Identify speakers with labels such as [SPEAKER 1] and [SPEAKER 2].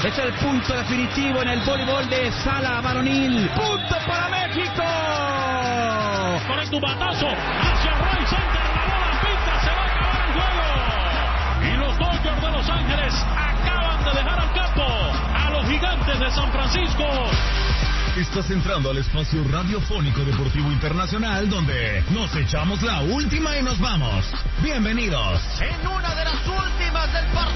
[SPEAKER 1] Es el punto definitivo en el voleibol de sala varonil. ¡Punto para México!
[SPEAKER 2] Con el tubatazo hacia Roy Center, la bola pinta, se va a acabar el juego. Y los Dodgers de Los Ángeles acaban de dejar al campo a los Gigantes de San Francisco.
[SPEAKER 3] Estás entrando al espacio radiofónico deportivo internacional donde nos echamos la última y nos vamos. Bienvenidos.
[SPEAKER 4] En una de las últimas del partido.